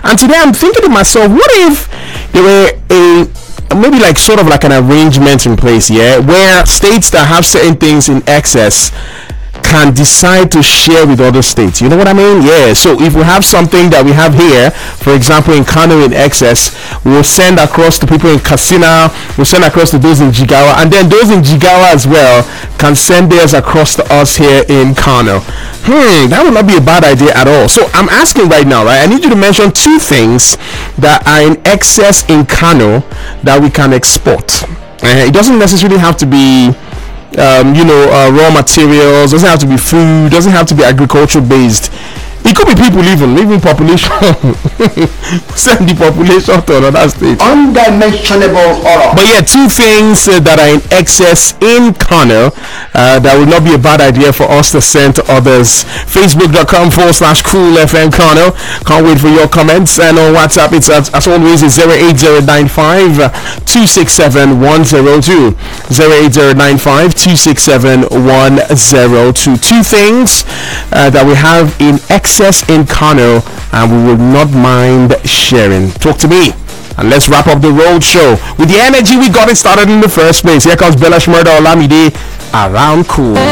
And today I'm thinking to myself, what if there were maybe like sort of like an arrangement in place, where states that have certain things in excess can decide to share with other states. You know what I mean? Yeah. So if we have something that we have here, for example, in Kano in excess, we'll send across to people in Katsina, we'll send across to those in Jigawa, and then those in Jigawa as well can send theirs across to us here in Kano. That would not be a bad idea at all. So I'm asking right now, right? I need you to mention two things that are in excess in Kano that we can export. It doesn't necessarily have to be raw materials, doesn't have to be food, doesn't have to be agriculture based. It could be people even population. Send the population to another state. Undimensionable horror. But yeah, two things that are in excess in Kano that would not be a bad idea for us to send to others. Facebook.com/Cool FM Kano. Can't wait for your comments. And on WhatsApp, it's as always is 08095 267 102. 08095 267 102. Two things that we have in excess in Kano, and we would not mind sharing. Talk to me, and let's wrap up the road show with the energy we got it started in the first place. Here comes Bella Shmurda Olamide around Cool.